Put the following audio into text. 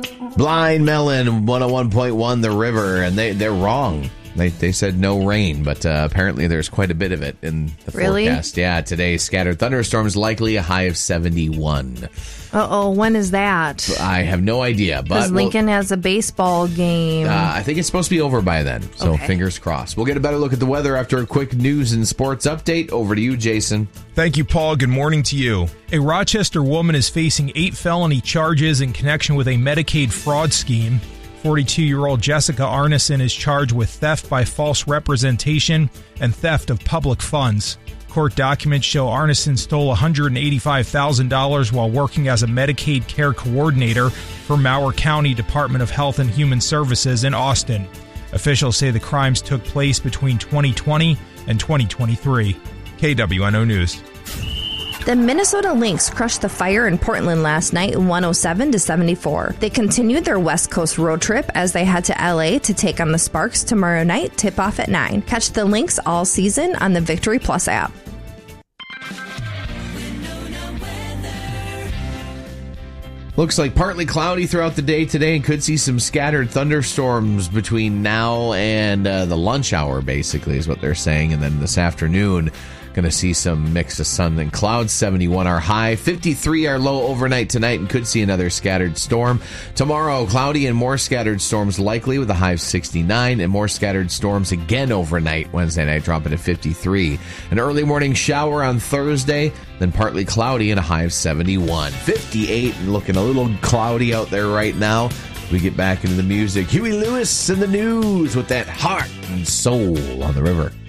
Blind Melon, 101.1 The River, and they're wrong. They said no rain, but apparently there's quite a bit of it in the forecast. Yeah, today, scattered thunderstorms, likely a high of 71. Uh-oh, when is that? I have no idea. Because Lincoln has a baseball game. I think it's supposed to be over by then, so fingers crossed. We'll get a better look at the weather after a quick news and sports update. Over to you, Jason. Thank you, Paul. Good morning to you. A Rochester woman is facing 8 felony charges in connection with a Medicaid fraud scheme. 42-year-old Jessica Arneson is charged with theft by false representation and theft of public funds. Court documents show Arneson stole $185,000 while working as a Medicaid care coordinator for Mower County Department of Health and Human Services in Austin. Officials say the crimes took place between 2020 and 2023. KWNO News. The Minnesota Lynx crushed the Fire in Portland last night, 107-74. They continued their West Coast road trip as they head to LA to take on the Sparks tomorrow night, tip-off at 9. Catch the Lynx all season on the Victory Plus app. Looks like partly cloudy throughout the day today and could see some scattered thunderstorms between now and the lunch hour, basically, is what they're saying. And then this afternoon, going to see some mix of sun and clouds. 71 our high, 53 our low overnight tonight, and could see another scattered storm. Tomorrow, cloudy and more scattered storms likely with a high of 69, and more scattered storms again overnight. Wednesday night dropping to 53. An early morning shower on Thursday, then partly cloudy and a high of 71. 58 and looking a little cloudy out there right now. We get back into the music. Huey Lewis and the news with that heart and soul on the river.